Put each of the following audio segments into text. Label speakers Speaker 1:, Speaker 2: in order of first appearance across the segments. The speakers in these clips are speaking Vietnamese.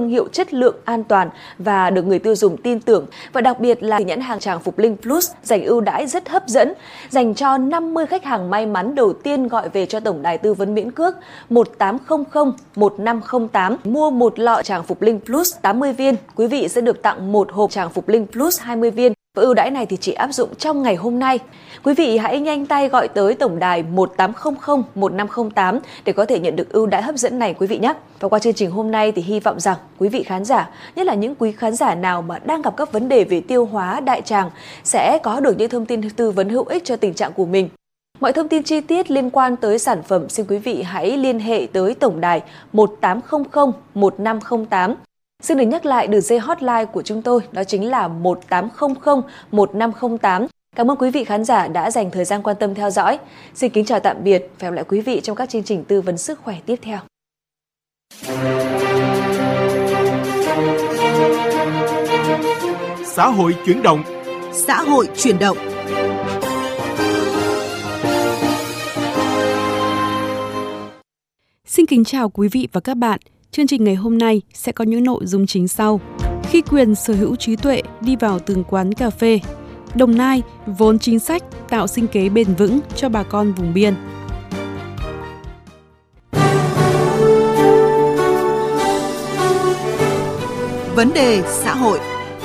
Speaker 1: thương hiệu chất lượng, an toàn và được người tiêu dùng tin tưởng. Và đặc biệt là nhãn hàng Tràng Phục Linh Plus dành ưu đãi rất hấp dẫn, dành cho 50 khách hàng may mắn đầu tiên gọi về cho tổng đài tư vấn miễn cước 1800 1508 mua một lọ Tràng Phục Linh Plus 80 viên, quý vị sẽ được tặng một hộp Tràng Phục Linh Plus 20 viên. Và ưu đãi này thì chỉ áp dụng trong ngày hôm nay. Quý vị hãy nhanh tay gọi tới tổng đài 1800 1508 để có thể nhận được ưu đãi hấp dẫn này quý vị nhé. Và qua chương trình hôm nay thì hy vọng rằng quý vị khán giả, nhất là những quý khán giả nào mà đang gặp các vấn đề về tiêu hóa, đại tràng sẽ có được những thông tin tư vấn hữu ích cho tình trạng của mình. Mọi thông tin chi tiết liên quan tới sản phẩm xin quý vị hãy liên hệ tới tổng đài 1800 1508. Xin được nhắc lại đường dây hotline của chúng tôi, đó chính là 1800 1508. Cảm ơn quý vị khán giả đã dành thời gian quan tâm theo dõi. Xin kính chào tạm biệt và hẹn gặp lại quý vị trong các chương trình tư vấn sức khỏe tiếp theo.
Speaker 2: Xã hội chuyển động.
Speaker 3: Xã hội chuyển động.
Speaker 4: Xin kính chào quý vị và các bạn. Chương trình ngày hôm nay sẽ có những nội dung chính sau. Khi quyền sở hữu trí tuệ đi vào từng quán cà phê, Đồng Nai vốn chính sách tạo sinh kế bền vững cho bà con vùng biên.
Speaker 3: Vấn đề xã hội.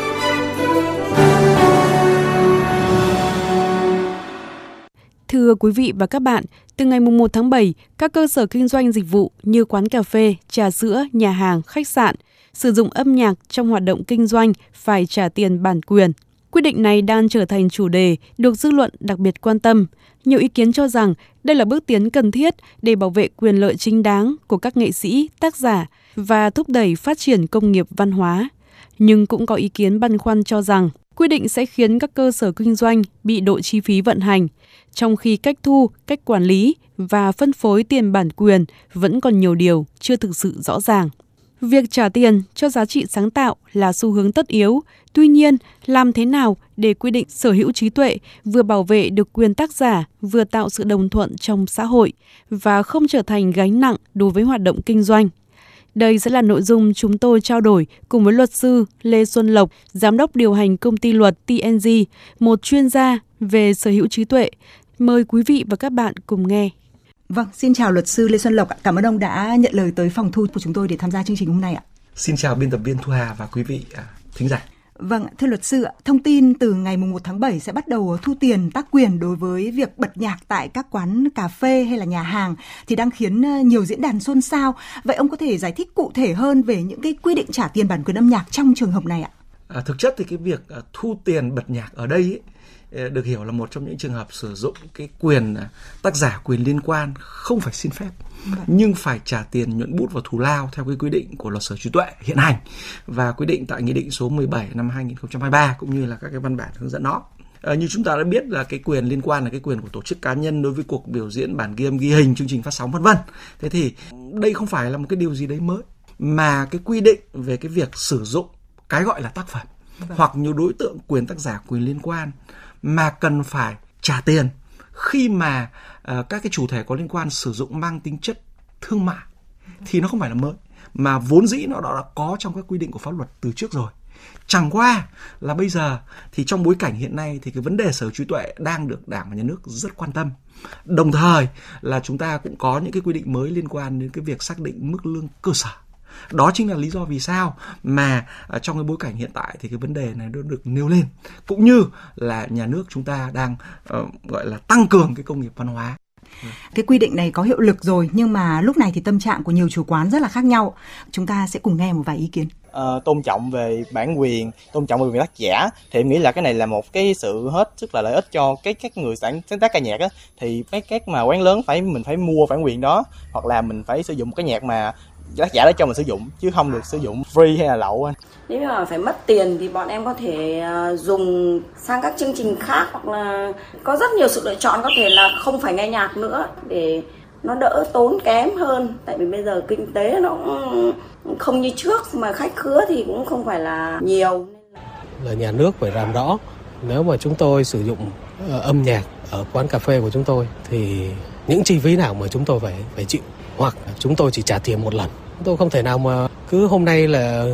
Speaker 4: Thưa quý vị và các bạn, từ ngày 1 tháng 7, các cơ sở kinh doanh dịch vụ như quán cà phê, trà sữa, nhà hàng, khách sạn sử dụng âm nhạc trong hoạt động kinh doanh phải trả tiền bản quyền. Quyết định này đang trở thành chủ đề được dư luận đặc biệt quan tâm. Nhiều ý kiến cho rằng đây là bước tiến cần thiết để bảo vệ quyền lợi chính đáng của các nghệ sĩ, tác giả và thúc đẩy phát triển công nghiệp văn hóa. Nhưng cũng có ý kiến băn khoăn cho rằng quy định sẽ khiến các cơ sở kinh doanh bị đội chi phí vận hành, trong khi cách thu, cách quản lý và phân phối tiền bản quyền vẫn còn nhiều điều chưa thực sự rõ ràng. Việc trả tiền cho giá trị sáng tạo là xu hướng tất yếu, tuy nhiên làm thế nào để quy định sở hữu trí tuệ vừa bảo vệ được quyền tác giả, vừa tạo sự đồng thuận trong xã hội và không trở thành gánh nặng đối với hoạt động kinh doanh? Đây sẽ là nội dung chúng tôi trao đổi cùng với luật sư Lê Xuân Lộc, giám đốc điều hành công ty luật TNG, một chuyên gia về sở hữu trí tuệ. Mời quý vị và các bạn cùng nghe.
Speaker 3: Vâng, xin chào luật sư Lê Xuân Lộc. Cảm ơn ông đã nhận lời tới phòng thu của chúng tôi để tham gia chương trình hôm nay ạ.
Speaker 2: Xin chào biên tập viên Thu Hà và quý vị thính giả.
Speaker 3: Vâng, thưa luật sư, thông tin từ ngày 1 tháng 7 sẽ bắt đầu thu tiền tác quyền đối với việc bật nhạc tại các quán cà phê hay là nhà hàng thì đang khiến nhiều diễn đàn xôn xao. Vậy ông có thể giải thích cụ thể hơn về những cái quy định trả tiền bản quyền âm nhạc trong trường hợp này ạ?
Speaker 2: Thực chất thì cái việc thu tiền bật nhạc ở đây được hiểu là một trong những trường hợp sử dụng cái quyền tác giả, quyền liên quan không phải xin phép, nhưng phải trả tiền nhuận bút và thù lao theo cái quy định của luật sở hữu trí tuệ hiện hành và quy định tại Nghị định số 17 năm 2023 cũng như là các cái văn bản hướng dẫn nó. Như chúng ta đã biết là cái quyền liên quan là cái quyền của tổ chức cá nhân đối với cuộc biểu diễn, bản ghi âm, ghi hình, chương trình phát sóng v.v. Thế thì đây không phải là một cái điều gì đấy mới, mà cái quy định về cái việc sử dụng cái gọi là tác phẩm hoặc nhiều đối tượng quyền tác giả, quyền liên quan mà cần phải trả tiền khi mà các cái chủ thể có liên quan sử dụng mang tính chất thương mại thì nó không phải là mới, mà vốn dĩ nó đã có trong các quy định của pháp luật từ trước rồi. Chẳng qua là bây giờ thì trong bối cảnh hiện nay thì cái vấn đề sở hữu trí tuệ đang được Đảng và Nhà nước rất quan tâm. Đồng thời là chúng ta cũng có những cái quy định mới liên quan đến cái việc xác định mức lương cơ sở. Đó chính là lý do vì sao mà trong cái bối cảnh hiện tại thì cái vấn đề này được nêu lên, cũng như là nhà nước chúng ta đang gọi là tăng cường cái công nghiệp văn hóa.
Speaker 3: Cái quy định này có hiệu lực rồi, nhưng mà lúc này thì tâm trạng của nhiều chủ quán rất là khác nhau. Chúng ta sẽ cùng nghe một vài ý kiến.
Speaker 5: Tôn trọng về bản quyền, tôn trọng về quyền tác giả, thì em nghĩ là cái này là một cái sự hết sức là lợi ích cho các người sáng tác ca nhạc á. Thì các mà quán lớn mình phải mua bản quyền đó, hoặc là mình phải sử dụng một cái nhạc mà tác giả đã cho mình sử dụng, chứ không được sử dụng free hay là lậu anh.
Speaker 6: Nếu mà phải mất tiền thì bọn em có thể dùng sang các chương trình khác, hoặc là có rất nhiều sự lựa chọn, có thể là không phải nghe nhạc nữa để nó đỡ tốn kém hơn. Tại vì bây giờ kinh tế nó cũng không như trước, mà khách khứa thì cũng không phải là nhiều.
Speaker 7: Là nhà nước phải làm rõ, nếu mà chúng tôi sử dụng âm nhạc ở quán cà phê của chúng tôi thì những chi phí nào mà chúng tôi phải chịu, hoặc chúng tôi chỉ trả tiền một lần. Tôi không thể nào mà cứ hôm nay là